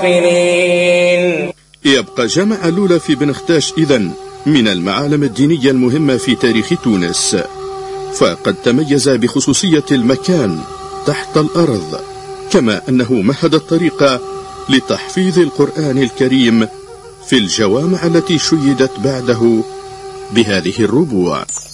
الغافلين. يبقى جامع لولا في بنختاش إذن من المعالم الدينية المهمة في تاريخ تونس، فقد تميز بخصوصية المكان تحت الأرض، كما أنه مهد الطريق لتحفيظ القرآن الكريم في الجوامع التي شيدت بعده بهذه الربوع.